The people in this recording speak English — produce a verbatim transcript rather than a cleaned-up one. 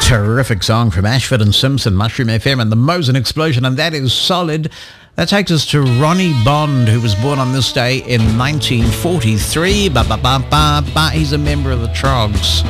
Terrific song from Ashford and Simpson, Mushroom F M and the Mosen Explosion, and that is solid. That takes us to Ronnie Bond, who was born on this day in nineteen forty-three. Ba, ba, ba, ba, ba. He's a member of the Trogs.